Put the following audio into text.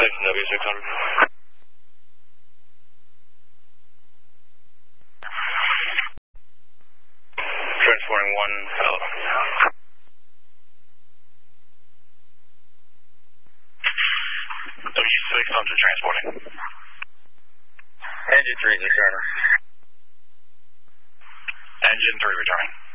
Houston W600. Transporting 1 Pilot. W600 transporting. Engine 3 returning. Engine 3 returning.